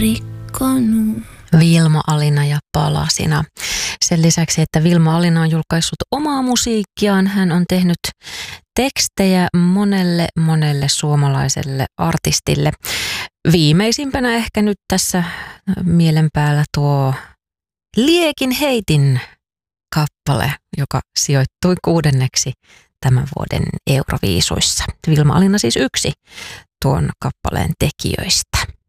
rikkonut. Vilma Alina ja Palasina. Sen lisäksi, että Vilma Alina on julkaissut omaa musiikkiaan, hän on tehnyt tekstejä monelle suomalaiselle artistille. Viimeisimpänä ehkä nyt tässä mielen päällä tuo Liekin heitin kappale, joka sijoittui 6. tämän vuoden Euroviisuissa. Vilma Alina siis yksi tuon kappaleen tekijöistä.